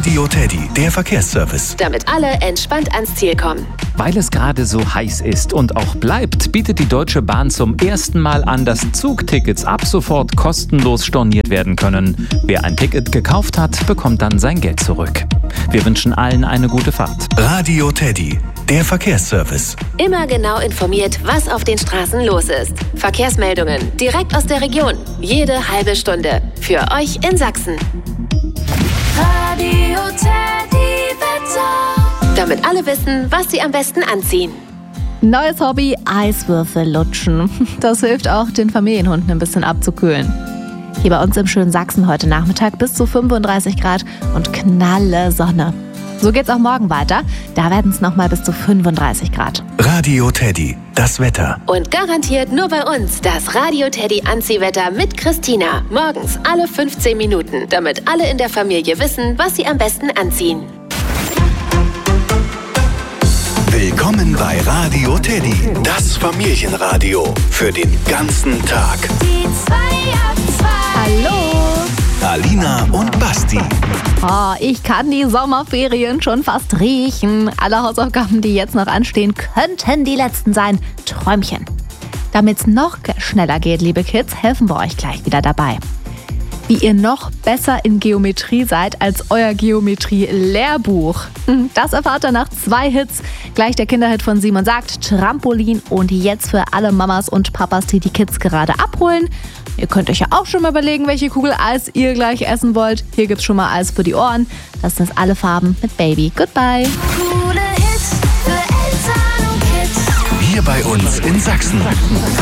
Radio Teddy, der Verkehrsservice. Damit alle entspannt ans Ziel kommen. Weil es gerade so heiß ist und auch bleibt, bietet die Deutsche Bahn zum ersten Mal an, dass Zugtickets ab sofort kostenlos storniert werden können. Wer ein Ticket gekauft hat, bekommt dann sein Geld zurück. Wir wünschen allen eine gute Fahrt. Radio Teddy, der Verkehrsservice. Immer genau informiert, was auf den Straßen los ist. Verkehrsmeldungen direkt aus der Region. Jede halbe Stunde. Für euch in Sachsen. Radio Teddy Wetter. Damit alle wissen, was sie am besten anziehen. Neues Hobby, Eiswürfel lutschen. Das hilft auch, den Familienhunden ein bisschen abzukühlen. Hier bei uns im schönen Sachsen heute Nachmittag bis zu 35 Grad und knalle Sonne. So geht's auch morgen weiter. Da werden es nochmal bis zu 35 Grad. Radio Teddy, das Wetter. Und garantiert nur bei uns das Radio Teddy Anziehwetter mit Christina. Morgens alle 15 Minuten, damit alle in der Familie wissen, was sie am besten anziehen. Willkommen bei Radio Teddy, das Familienradio für den ganzen Tag. Die 2 ab 2. Hallo! Alina und Basti. Oh, ich kann die Sommerferien schon fast riechen. Alle Hausaufgaben, die jetzt noch anstehen, könnten die letzten sein. Träumchen. Damit es noch schneller geht, liebe Kids, helfen wir euch gleich wieder dabei. Wie ihr noch besser in Geometrie seid als euer Geometrie-Lehrbuch. Das erfahrt ihr nach 2 Hits. Gleich der Kinderhit von Simon Sagt, Trampolin und jetzt für alle Mamas und Papas, die die Kids gerade abholen. Ihr könnt euch ja auch schon mal überlegen, welche Kugel Eis ihr gleich essen wollt. Hier gibt's schon mal Eis für die Ohren. Das sind alle Farben mit Baby. Goodbye. Coole Hits für Eltern und Kids. Hier bei uns in Sachsen.